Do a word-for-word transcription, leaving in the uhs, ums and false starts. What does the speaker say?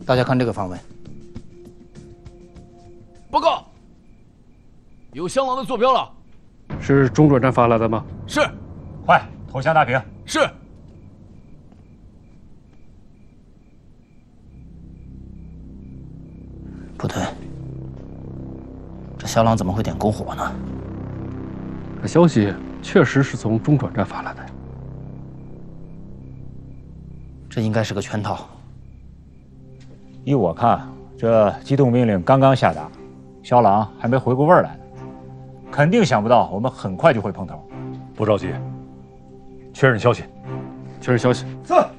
大家看这个方位。 报告，有香狼的坐标了。 是中转站发来的吗？ 是。 快投降大屏。 是。 不对，这小狼怎么会点篝火呢？ 这消息确实是从中转站发来的。 这应该是个圈套。 依我看，这机动命令刚刚下达，肖朗还没回过味儿来呢，肯定想不到我们很快就会碰头。 不着急，确认消息。 确认消息。 是。